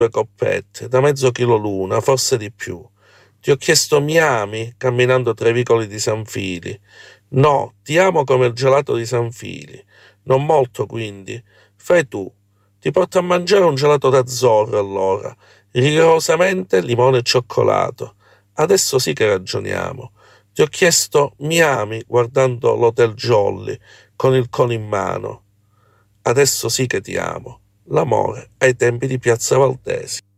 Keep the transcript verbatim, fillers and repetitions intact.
due coppette, da mezzo chilo l'una, forse di più. Ti ho chiesto mi ami camminando tra i vicoli di San Fili. No, ti amo come il gelato di San Fili. Non molto, quindi. Fai tu. Ti porto a mangiare un gelato d'azzurro, allora. Rigorosamente limone e cioccolato. Adesso sì che ragioniamo. Ti ho chiesto mi ami guardando l'Hotel Jolly con il cono in mano. Adesso sì che ti amo. L'amore ai tempi di Piazza Valdesi.